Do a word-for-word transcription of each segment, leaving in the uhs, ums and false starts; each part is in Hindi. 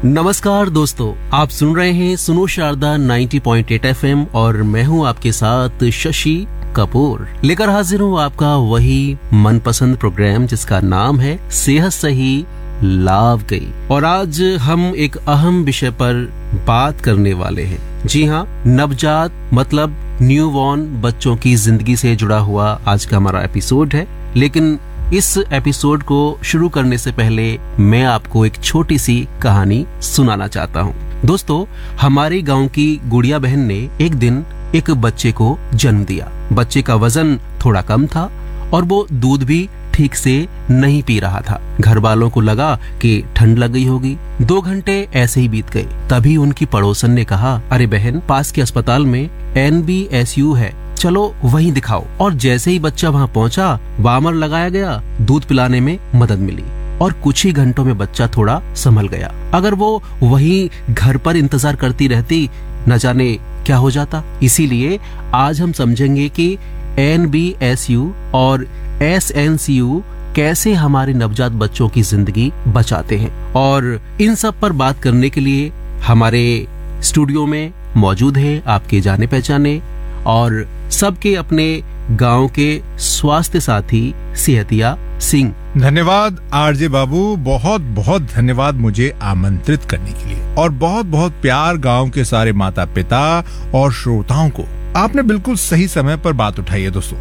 नमस्कार दोस्तों, आप सुन रहे हैं सुनो शारदा नब्बे पॉइंट आठ एफएम और मैं हूं आपके साथ शशि कपूर। लेकर हाजिर हूं आपका वही मनपसंद प्रोग्राम जिसका नाम है सेहत सही लाभ गई। और आज हम एक अहम विषय पर बात करने वाले हैं। जी हाँ, नवजात मतलब न्यूबॉर्न बच्चों की जिंदगी से जुड़ा हुआ आज का हमारा एपिसोड है। लेकिन इस एपिसोड को शुरू करने से पहले मैं आपको एक छोटी सी कहानी सुनाना चाहता हूँ। दोस्तों, हमारे गांव की गुड़िया बहन ने एक दिन एक बच्चे को जन्म दिया। बच्चे का वजन थोड़ा कम था और वो दूध भी ठीक से नहीं पी रहा था। घर वालों को लगा कि ठंड लग गई होगी। दो घंटे ऐसे ही बीत गए। तभी उनकी पड़ोसन ने कहा, अरे बहन, पास के अस्पताल में एन बी एस यू है, चलो वहीं दिखाओ। और जैसे ही बच्चा वहाँ पहुँचा, वार्मर लगाया गया, दूध पिलाने में मदद मिली और कुछ ही घंटों में बच्चा थोड़ा संभल गया। अगर वो वहीं घर पर इंतजार करती रहती, न जाने क्या हो जाता। इसीलिए आज हम समझेंगे कि एन बी एस यू और एस एन सी यू कैसे हमारे नवजात बच्चों की जिंदगी बचाते हैं। और इन सब पर बात करने के लिए हमारे स्टूडियो में मौजूद है आपके जाने पहचाने और सबके अपने गांव के स्वास्थ्य साथी सेहतिया सिंह। धन्यवाद आरजे बाबू, बहुत बहुत धन्यवाद मुझे आमंत्रित करने के लिए। और बहुत बहुत प्यार गांव के सारे माता पिता और श्रोताओं को। आपने बिल्कुल सही समय पर बात उठाई है दोस्तों।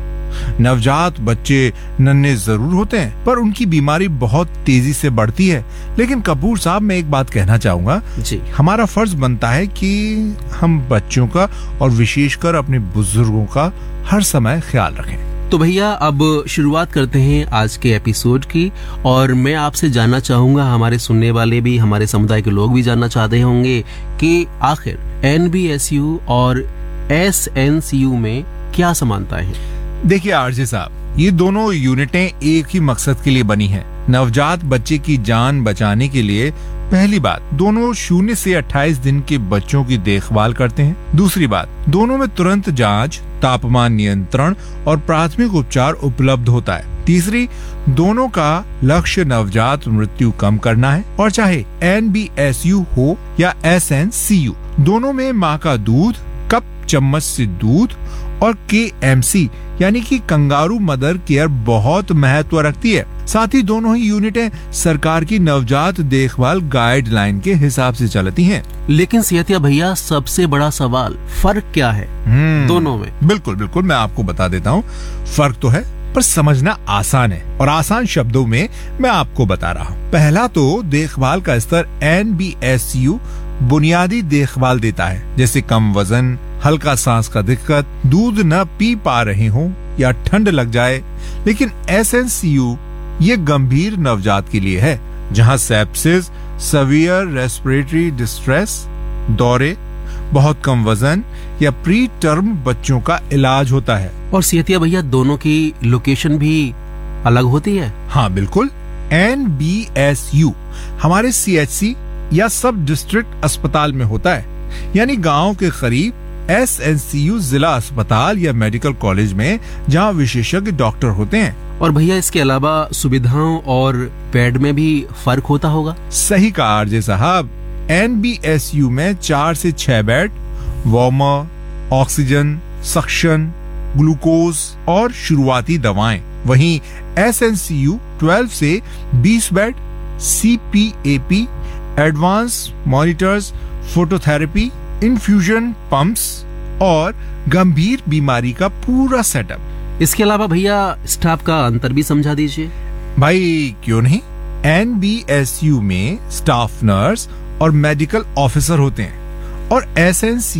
नवजात बच्चे नन्हे जरूर होते हैं, पर उनकी बीमारी बहुत तेजी से बढ़ती है। लेकिन कपूर साहब, मैं एक बात कहना चाहूंगा जी, हमारा फर्ज बनता है कि हम बच्चों का और विशेषकर अपने बुजुर्गों का हर समय ख्याल रखें। तो भैया, अब शुरुआत करते हैं आज के एपिसोड की। और मैं आपसे जानना चाहूंगा, हमारे सुनने वाले भी, हमारे समुदाय के लोग भी जानना चाहते होंगे कि आखिर एन बी एस यू और एस एन सी यू में क्या समानता है। देखिए आरजे साहब, ये दोनों यूनिटें एक ही मकसद के लिए बनी हैं। नवजात बच्चे की जान बचाने के लिए पहली बात, दोनों शून्य से अट्ठाईस दिन के बच्चों की देखभाल करते हैं। दूसरी बात, दोनों में तुरंत जांच, तापमान नियंत्रण और प्राथमिक उपचार उपलब्ध होता है। तीसरी, दोनों का लक्ष्य नवजात मृत्यु कम करना है। और चाहे एन बी एस यू हो या एस एन सी यू, दोनों में माँ का दूध, कप चम्मच से दूध और के एम सी यानी कि कंगारू मदर केयर बहुत महत्व रखती है। साथ ही दोनों ही यूनिटें सरकार की नवजात देखभाल गाइडलाइन के हिसाब से चलती हैं। लेकिन सेहतिया भैया, सबसे बड़ा सवाल, फर्क क्या है दोनों में? बिल्कुल बिल्कुल, मैं आपको बता देता हूँ। फर्क तो है, पर समझना आसान है। और आसान शब्दों में मैं आपको बता रहा हूँ। पहला तो देखभाल का स्तर एन बी एस यू बुनियादी देखभाल देता है, जैसे कम वजन, हल्का सांस का दिक्कत, दूध न पी पा रहे हो या ठंड लग जाए। लेकिन एस एन सी यू ये गंभीर नवजात के लिए है, जहां सेप्सिस, सवियर रेस्पिरेटरी डिस्ट्रेस, दौरे, बहुत कम वजन या प्री टर्म बच्चों का इलाज होता है। और सेहतिया भैया, दोनों की लोकेशन भी अलग होती है? हाँ बिल्कुल। एन बी एस यू हमारे सी एच सी या सब डिस्ट्रिक्ट अस्पताल में होता है, यानी गांव के करीब। एस एन सी यू जिला अस्पताल या मेडिकल कॉलेज में, जहां विशेषज्ञ डॉक्टर होते हैं। और भैया, इसके अलावा सुविधाओं और बेड में भी फर्क होता होगा? सही कहा आरजे साहब। एन बी एस यू में चार से छह bed, warmer, oxygen, suction, glucose और शुरुआती दवाएं। वहीं एस एन सी यू बारह से बीस bed, C P A P, advance monitors, phototherapy, infusion pumps और गंभीर बीमारी का पूरा सेटअप। इसके अलावा भैया, स्टाफ का अंतर भी समझा दीजिए। भाई क्यों नहीं। एन बी एस यू में स्टाफ नर्स और मेडिकल ऑफिसर होते हैं और एस एन सी